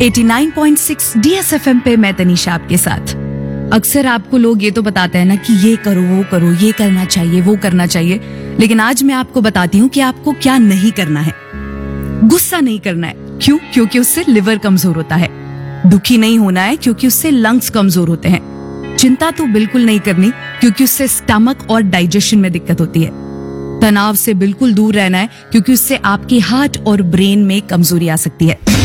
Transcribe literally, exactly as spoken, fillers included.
Eighty nine point six D S F M पे मैं तनीषा आपके साथ। अक्सर आपको लोग ये तो बताते हैं ना कि ये करो वो करो, ये करना चाहिए वो करना चाहिए, लेकिन आज मैं आपको बताती हूँ कि आपको क्या नहीं करना है। गुस्सा नहीं करना है। क्यों? क्योंकि उससे लिवर कमजोर होता है। दुखी नहीं होना है क्योंकि उससे लंग्स कमजोर होते हैं। चिंता तो बिल्कुल नहीं करनी क्योंकि उससे स्टमक और डाइजेशन में दिक्कत होती है। तनाव से बिल्कुल दूर रहना है क्योंकि उससे आपके हार्ट और ब्रेन में कमजोरी आ सकती है।